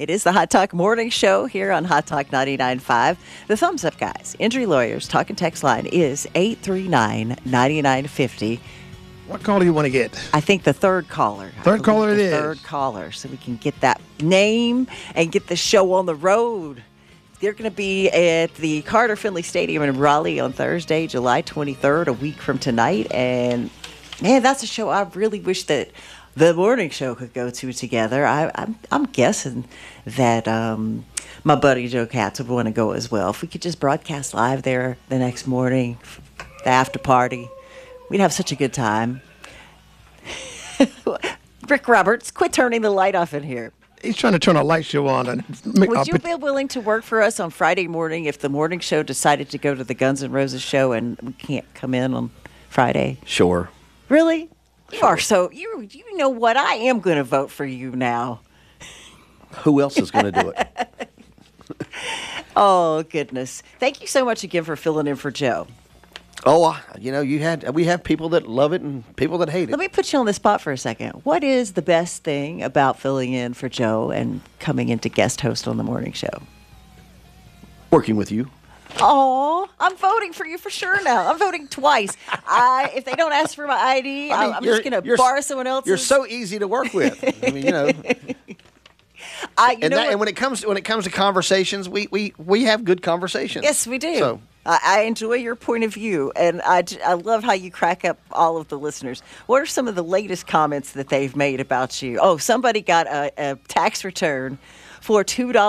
It is the Hot Talk Morning Show here on Hot Talk 99.5. The Thumbs Up Guys, Injury Lawyers, talk and text line is 839-9950. What call do you want to get? I think the third caller. Third caller it is. Third caller, so we can get that name and get the show on the road. They're going to be at the Carter Finley Stadium in Raleigh on Thursday, July 23rd, a week from tonight. And, man, that's a show I really wish that the morning show could go to together. I'm guessing that my buddy Joe Katz would want to go as well. If we could just broadcast live there the next morning, the after party, we'd have such a good time. Rick Roberts, quit turning the light off in here. He's trying to turn a light show on. Would you be willing to work for us on Friday morning if the morning show decided to go to the Guns N' Roses show and we can't come in on Friday? Sure. Really? You are so, you know what? I am going to vote for you now. Who else is going to do it? Oh, goodness. Thank you so much again for filling in for Joe. Oh, we have people that love it and people that hate it. Let me put you on the spot for a second. What is the best thing about filling in for Joe and coming in to guest host on the morning show? Working with you. Oh, I'm voting for you for sure now. I'm voting twice. If they don't ask for my ID, I'm just going to borrow someone else's. You're so easy to work with. I mean, And when it comes to conversations, we have good conversations. Yes, we do. So I enjoy your point of view, and I love how you crack up all of the listeners. What are some of the latest comments that they've made about you? Oh, somebody got a tax return for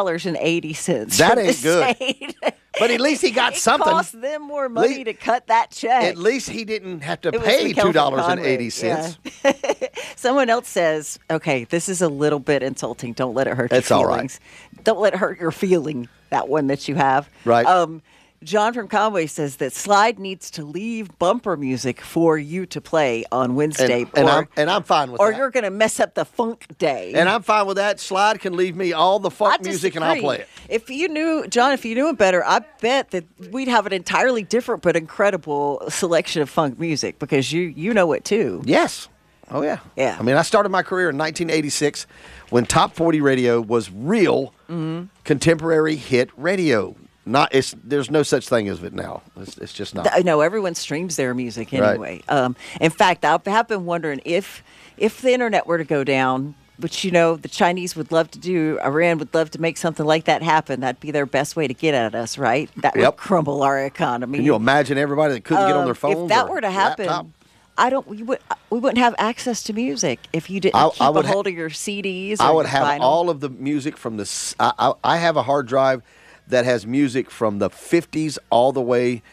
$2.80. That ain't good. But at least he got something. It cost them more money to cut that check. At least he didn't have to pay $2.80. Yeah. Someone else says, okay, this is a little bit insulting. Don't let it hurt your feelings. All right. Don't let it hurt your feeling, that one that you have. Right. John from Conway says that Slide needs to leave bumper music for you to play on Wednesday. And I'm fine with that. Or you're going to mess up the funk day. And I'm fine with that. Slide can leave me all the funk music and I'll play it. If you knew, John, if you knew it better, I bet that we'd have an entirely different but incredible selection of funk music because you know it too. Yes. Oh, yeah. Yeah. I mean, I started my career in 1986 when Top 40 radio was real contemporary hit radio. There's no such thing as it now. It's just not. No, everyone streams their music anyway. Right. In fact, I have been wondering if the internet were to go down, which the Chinese would love to do, Iran would love to make something like that happen. That'd be their best way to get at us, right? That would crumble our economy. Can you imagine everybody that couldn't get on their phones? If that were to happen, laptop? we wouldn't have access to music if you didn't keep a hold of your CDs. I would have vinyl. all of the music from the. I have a hard drive that has music from the 50s all the way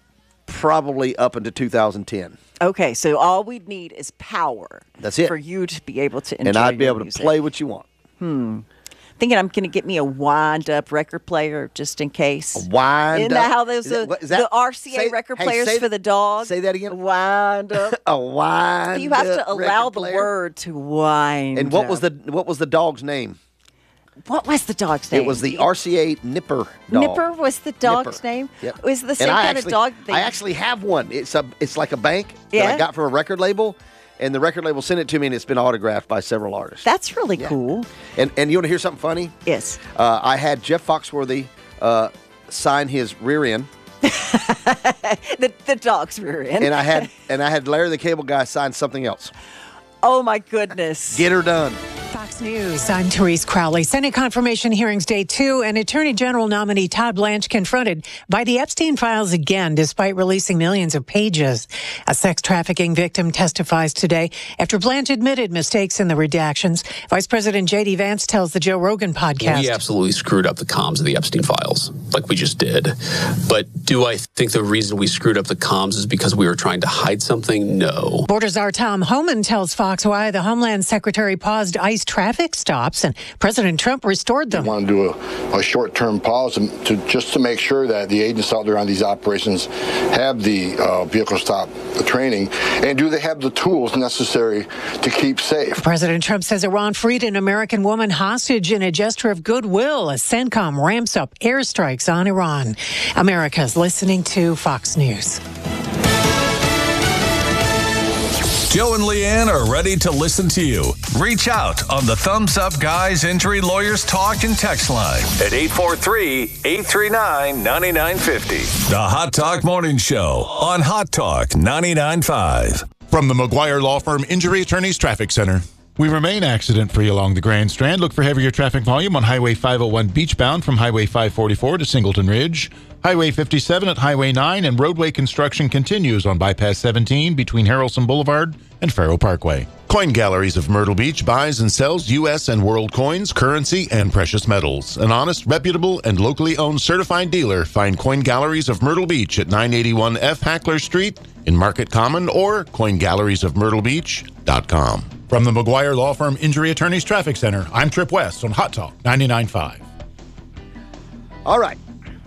probably up into 2010. Okay, so all we'd need is power. That's it. For you to be able to enjoy and I'd be able music. to play what you want. Thinking I'm going to get me a wind-up record player just in case. A wind-up? Isn't that how those the RCA record players for the dog? Say that again. Wind-up. A wind-up. You have to allow the word to wind. And what was the dog's name? What was the dog's name? It was the RCA Nipper dog. Nipper was the dog's name? Yep. Was it the same kind of dog? I actually have one. It's like a bank that I got from a record label, and the record label sent it to me, and it's been autographed by several artists. That's really cool. And you want to hear something funny? Yes. I had Jeff Foxworthy sign his rear end. the dog's rear end. And I had Larry the Cable Guy sign something else. Oh my goodness. Get her done. Fox News. I'm Therese Crowley. Senate confirmation hearings day 2, and Attorney General nominee Todd Blanche confronted by the Epstein files again, despite releasing millions of pages. A sex trafficking victim testifies today after Blanche admitted mistakes in the redactions. Vice President J.D. Vance tells the Joe Rogan podcast. We absolutely screwed up the comms of the Epstein files, like we just did. But do I think the reason we screwed up the comms is because we were trying to hide something? No. Border czar Tom Homan tells Fox why the Homeland Secretary paused ICE traffic stops and President Trump restored them. We want to do a short-term pause to make sure that the agents out there on these operations have the vehicle stop training, and do they have the tools necessary to keep safe. President Trump says Iran freed an American woman hostage in a gesture of goodwill as CENTCOM ramps up airstrikes on Iran. America's listening to Fox News. Joe and Leanne are ready to listen to you. Reach out on the Thumbs Up Guys Injury Lawyers Talk and Text line at 843-839-9950. The Hot Talk Morning Show on Hot Talk 99.5. From the McGuire Law Firm Injury Attorneys Traffic Center. We remain accident-free along the Grand Strand. Look for heavier traffic volume on Highway 501 beachbound from Highway 544 to Singleton Ridge. Highway 57 at Highway 9, and roadway construction continues on Bypass 17 between Harrelson Boulevard and Faro Parkway. Coin Galleries of Myrtle Beach buys and sells U.S. and world coins, currency, and precious metals. An honest, reputable, and locally owned certified dealer. Find Coin Galleries of Myrtle Beach at 981 F. Hackler Street in Market Common or coingaleriesofmyrtlebeach.com. From the McGuire Law Firm Injury Attorneys Traffic Center, I'm Trip West on Hot Talk 99.5. All right.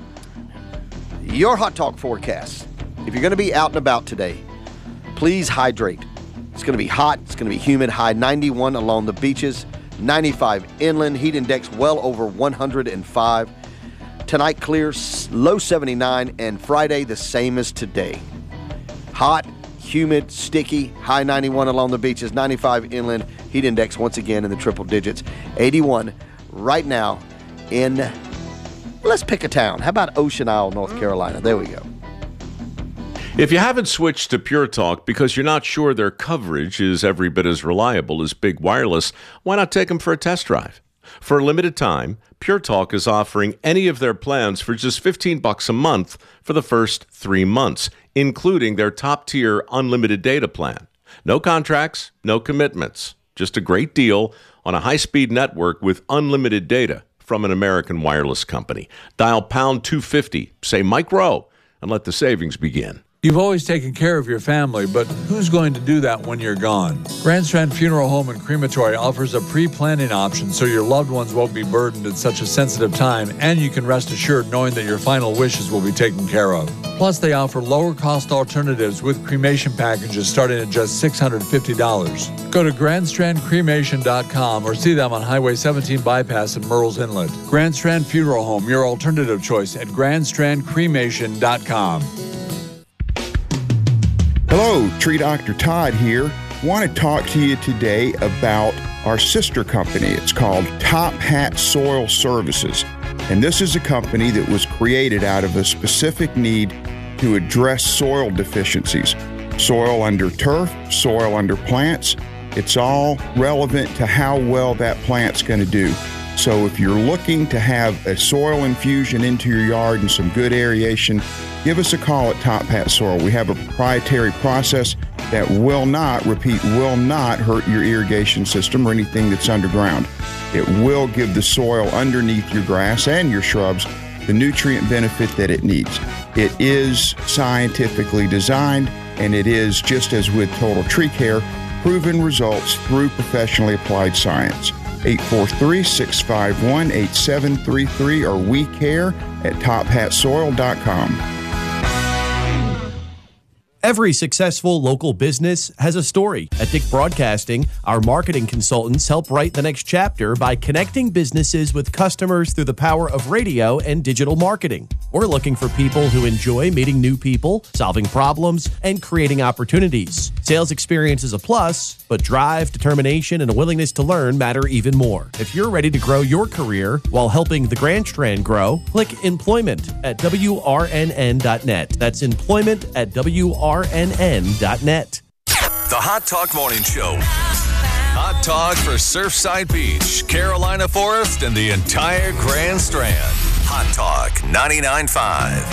Your Hot Talk forecast. If you're going to be out and about today, please hydrate. It's going to be hot. It's going to be humid. High 91 along the beaches, 95 inland. Heat index well over 105. Tonight clear, low 79, and Friday the same as today. Hot, humid, sticky, high 91 along the beaches, 95 inland. Heat index once again in the triple digits, 81 right now in, let's pick a town. How about Ocean Isle, North Carolina? There we go. If you haven't switched to Pure Talk because you're not sure their coverage is every bit as reliable as Big Wireless, why not take them for a test drive? For a limited time, Pure Talk is offering any of their plans for just $15 a month for the first 3 months, including their top-tier unlimited data plan. No contracts, no commitments. Just a great deal on a high-speed network with unlimited data from an American wireless company. Dial pound 250, say Mike Rowe, and let the savings begin. You've always taken care of your family, but who's going to do that when you're gone? Grand Strand Funeral Home and Crematory offers a pre-planning option so your loved ones won't be burdened at such a sensitive time, and you can rest assured knowing that your final wishes will be taken care of. Plus, they offer lower-cost alternatives with cremation packages starting at just $650. Go to grandstrandcremation.com or see them on Highway 17 Bypass in Murrells Inlet. Grand Strand Funeral Home, your alternative choice at grandstrandcremation.com. Hello, Tree Dr. Todd here. Want to talk to you today about our sister company. It's called Top Hat Soil Services. And this is a company that was created out of a specific need to address soil deficiencies. Soil under turf, soil under plants. It's all relevant to how well that plant's going to do. So if you're looking to have a soil infusion into your yard and some good aeration, give us a call at Top Hat Soil. We have a proprietary process that will not hurt your irrigation system or anything that's underground. It will give the soil underneath your grass and your shrubs the nutrient benefit that it needs. It is scientifically designed, and it is, just as with Total Tree Care, proven results through professionally applied science. 843-651-8733 or WeCare@tophatsoil.com. Every successful local business has a story. At Dick Broadcasting, our marketing consultants help write the next chapter by connecting businesses with customers through the power of radio and digital marketing. We're looking for people who enjoy meeting new people, solving problems, and creating opportunities. Sales experience is a plus, but drive, determination, and a willingness to learn matter even more. If you're ready to grow your career while helping the Grand Strand grow, click employment at WRNN.net. That's employment at WRNN.net. The Hot Talk Morning Show. Hot Talk for Surfside Beach, Carolina Forest, and the entire Grand Strand. Hot Talk 99.5.